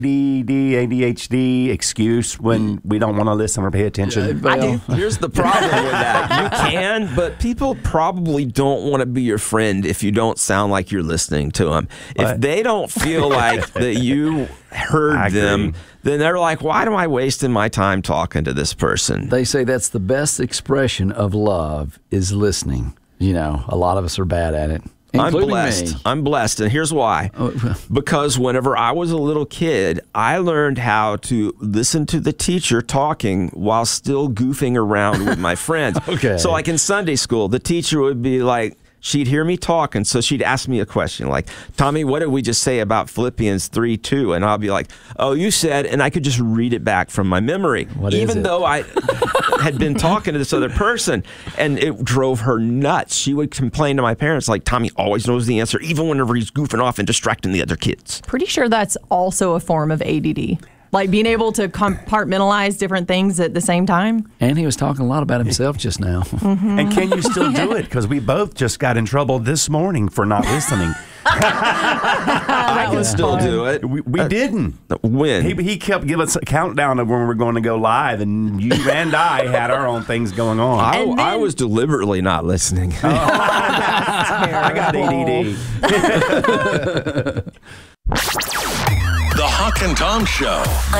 ADHD excuse when we don't want to listen or pay attention. I do. Here's the problem with that. You can, but people probably don't want to be your friend if you don't sound like you're listening to them. If they don't feel like that you heard them, then they're like, why am I wasting my time talking to this person? They say that's the best expression of love is listening. You know, a lot of us are bad at it. I'm blessed. I'm blessed. And here's why. Because whenever I was a little kid, I learned how to listen to the teacher talking while still goofing around with my friends. Okay. So like in Sunday school, the teacher would be like, she'd hear me talking, so she'd ask me a question like, Tommy, what did we just say about Philippians 3:2? And I'll be like, oh, you said, and I could just read it back from my memory. Even though I had been talking to this other person, and it drove her nuts. She would complain to my parents like, Tommy always knows the answer, even whenever he's goofing off and distracting the other kids. Pretty sure that's also a form of ADD. Like being able to compartmentalize different things at the same time. And he was talking a lot about himself just now. Mm-hmm. And can you still do it? Because we both just got in trouble this morning for not listening. I can still do it. We didn't. When? He kept giving us a countdown of when we were going to go live, and you and I had our own things going on. I was deliberately not listening. I got ADD. The Hawk and Tom Show.